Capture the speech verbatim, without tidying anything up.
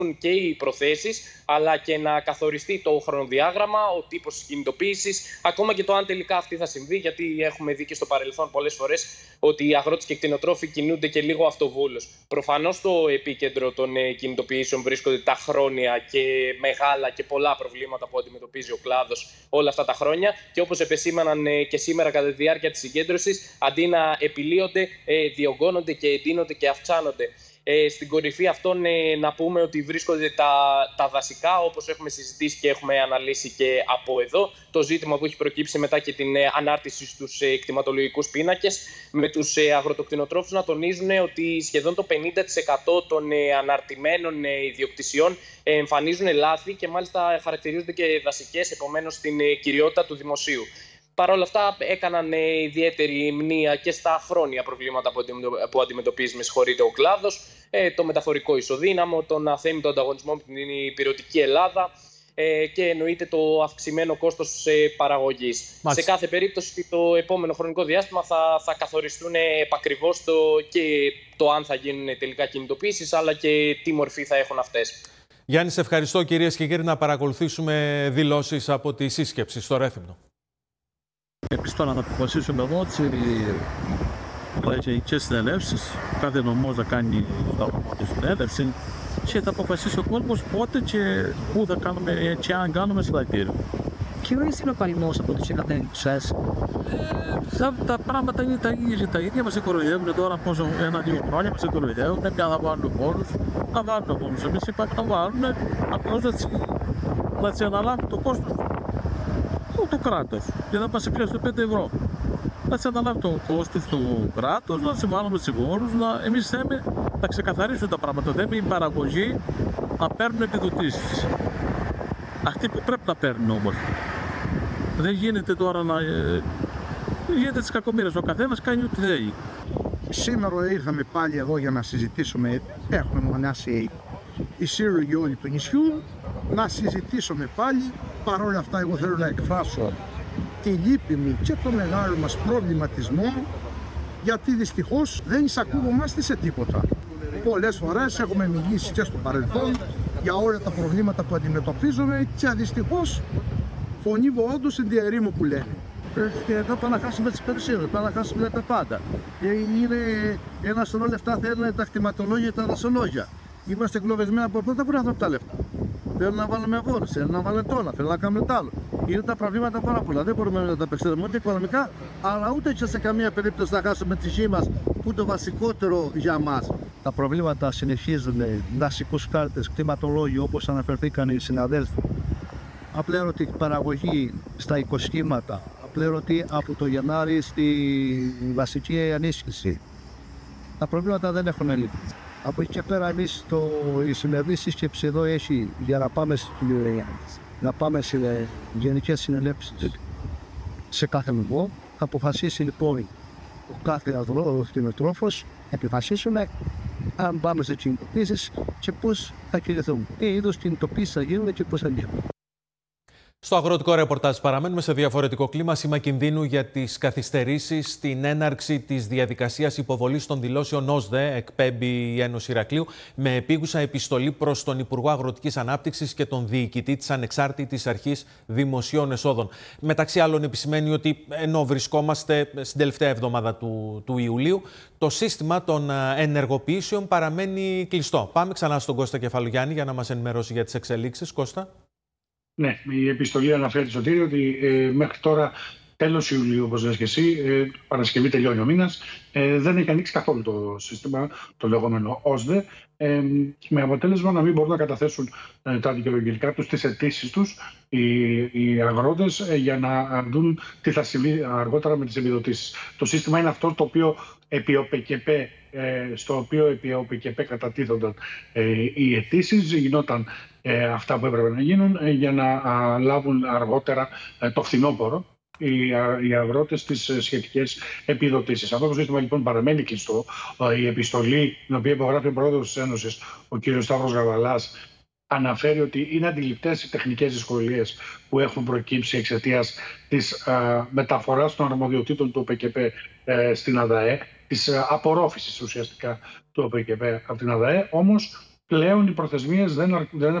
και οι προθέσεις, αλλά και να καθοριστεί το χρονοδιάγραμμα, ο τύπος της κινητοποίησης, ακόμα και το αν τελικά αυτή θα συμβεί, γιατί έχουμε δει και στο παρελθόν πολλές φορές ότι οι αγρότες και κτηνοτρόφοι κινούνται και λίγο αυτοβούλως. Προφανώς στο επίκεντρο των κινητοποιήσεων βρίσκονται τα χρόνια και μεγάλα και πολλά προβλήματα που αντιμετωπίζει ο κλάδος όλα αυτά τα χρόνια. Και όπως επεσήμαναν και σήμερα κατά τη διάρκεια της συγκέντρωσης, αντί να επιλύονται, διωγγώνονται και εντείνονται και αυξάνονται. Ε, στην κορυφή αυτών ε, να πούμε ότι βρίσκονται τα, τα δασικά, όπως έχουμε συζητήσει και έχουμε αναλύσει και από εδώ. Το ζήτημα που έχει προκύψει μετά και την ε, ανάρτηση στους ε, κτηματολογικούς πίνακες, με τους ε, αγροτοκτηνοτρόφους να τονίζουν ε, ότι σχεδόν το πενήντα τοις εκατό των ε, αναρτημένων ε, ιδιοκτησιών ε, εμφανίζουν λάθη και μάλιστα χαρακτηρίζονται και δασικές, επομένως στην ε, κυριότητα του δημοσίου. Παρ' όλα αυτά, έκαναν ε, ιδιαίτερη μνήα και στα χρόνια προβλήματα που αντιμετωπίζει με συγχωρείτε, ο κλάδος, ε, το μεταφορικό ισοδύναμο, τον αθέμητο ανταγωνισμό με την υπηρετική Ελλάδα ε, και εννοείται το αυξημένο κόστος ε, παραγωγής. Μάλιστα. Σε κάθε περίπτωση, το επόμενο χρονικό διάστημα θα, θα καθοριστούν επακριβώς το, και το αν θα γίνουν τελικά κινητοποίησεις, αλλά και τι μορφή θα έχουν αυτές. Γιάννη, σε ευχαριστώ κυρίες και κύριοι, να παρακολουθήσουμε δηλώσεις από τη σύσκεψη στο Ρέθυμνο. Εμείς τώρα θα αποφασίσουμε εδώ τις λαϊκές συνελεύσεις. Κάθε νομός θα κάνει τη συνέλευση και θα αποφασίσει ο κόσμος πότε και πού θα κάνουμε και αν κάνουμε συλλαλητήριο. Και ορίς είναι ο παλιμός από τους εκατέξεις. Τα πράγματα είναι τα ίδια, τα ίδια μας κοροϊδεύουν τώρα πόσο ένα-δύο χρόνια μας κοροϊδεύουν, πια να βάλουν πόρους, να βάλουν πόρους. Εμείς είπαμε να βάλουν, απλώς να τις αναλάβουν το κόστος. Το κράτος, για να μας πιάσει το πέντε ευρώ. Να τις αναλάβει το κόστος του κράτος, να τις βάλουμε τους φόρους, να... εμείς θέλουμε να ξεκαθαρίσουν τα πράγματα. Θέλουμε η παραγωγή να παίρνουν επιδοτήσεις. Αυτοί που πρέπει να παίρνουν όμως. Δεν γίνεται τώρα να... γίνεται τις κακομοίρες, ο καθένας κάνει ό,τι θέλει. Σήμερα ήρθαμε πάλι εδώ για να συζητήσουμε, έχουμε μονάσει οι σύλλογοι όλοι του νησιού, να συζητήσουμε πάλι. Παρ' όλα αυτά, εγώ θέλω να εκφράσω τη λύπη μου και το μεγάλο μας προβληματισμό, γιατί δυστυχώς δεν εισακούγομαστε σε τίποτα. Πολλές φορές έχουμε μιλήσει και στο παρελθόν για όλα τα προβλήματα που αντιμετωπίζουμε και δυστυχώς φωνήβω όντως εν διαιρήμου που λένε. Και εδώ πάμε να χάσουμε τις περισσότερες, πάμε να χάσουμε τα πάντα. Είναι ένα σωρό λεφτά, θέλουν τα κτηματολόγια, τα δασολόγια. Είμαστε εγκλωβισμένοι από πρώτα, πού να δώσουμε τα λεφτά. Θέλουν να βάλουμε βόρους, θέλουν να βάλουμε τόνα, θέλουν να κάνουμε τ' άλλο. Είναι τα προβλήματα πάρα πολλά. Δεν μπορούμε να τα απεξέλθουμε ούτε οικονομικά, αλλά ούτε και σε καμία περίπτωση να χάσουμε τη γη μας, που είναι το βασικότερο για μας. Τα προβλήματα συνεχίζουν, δασικούς κάρτες, κτηματολόγιο, όπως αναφερθήκαν οι συναδέλφοι. Απλέρωτη παραγωγή στα οικοσχήματα, απλέρωτη από το Γενάρη στη βασική ενίσχυση. Τα προβλήματα δεν έχουν λύθει. Από εκεί και πέρα, εμείς το, η σημερινή σύσκεψη εδώ έχει για να πάμε, να πάμε σε γενικές συνελεύσεις σε κάθε νομό. Θα αποφασίσει λοιπόν ο κάθε αγρότης, επιφασίσουμε αν πάμε σε κινητοποίησεις και πώς θα κινηθούμε. Τι είδους κινητοποίησεις θα γίνουν και πώς θα γίνουν. Στο αγροτικό ρεπορτάζ παραμένουμε σε διαφορετικό κλίμα. Σήμα κινδύνου για τις καθυστερήσεις στην έναρξη της διαδικασίας υποβολής των δηλώσεων ΟΣΔΕ, εκπέμπει η Ένωση Ηρακλείου, με επίγουσα επιστολή προς τον Υπουργό Αγροτικής Ανάπτυξης και τον Διοικητή της Ανεξάρτητης Αρχής Δημοσίων Εσόδων. Μεταξύ άλλων, επισημαίνει ότι ενώ βρισκόμαστε στην τελευταία εβδομάδα του, του Ιουλίου, το σύστημα των ενεργοποιήσεων παραμένει κλειστό. Πάμε ξανά στον Κώστα Κεφαλογιάννη για να μας ενημερώσει για τις εξελίξεις. Κώστα. Ναι, η επιστολή αναφέρει, Σωτήρη, ότι ε, μέχρι τώρα, τέλος Ιουλίου, όπως λες και εσύ, ε, Παρασκευή τελειώνει ο μήνας, ε, δεν έχει ανοίξει καθόλου το σύστημα, το λεγόμενο ΟΣΔΕ, ε, με αποτέλεσμα να μην μπορούν να καταθέσουν ε, τα δικαιολογικά τους, τις αιτήσεις τους, οι, οι αγρότες, ε, για να δουν τι θα συμβεί αργότερα με τις επιδοτήσεις. Το σύστημα είναι αυτό το οποίο επί ΟΠΚΠ, ε, στο οποίο επί ΟΠΚΠ κατατίθονταν ε, οι αιτήσεις, γινόταν ε, αυτά που έπρεπε να γίνουν ε, για να α, λάβουν αργότερα ε, το φθινόπωρο οι, οι αγρότες τις ε, σχετικές επιδοτήσεις. Αυτό το σύστημα λοιπόν παραμένει κλειστό. Ε, η επιστολή, την οποία υπογράφει ο πρόεδρος της Ένωσης, ο κ. Σταύρος Γαβαλάς, αναφέρει ότι είναι αντιληπτές οι τεχνικές δυσκολίες που έχουν προκύψει εξαιτίας της α, μεταφοράς των αρμοδιοτήτων του ΟΠΚΠ ε, στην ΑΔΑΕ, της α, απορρόφησης ουσιαστικά του ΟΠΚΠ από την ΑΔΑΕ. Όμως πλέον οι προθεσμίες δεν, αρ- δεν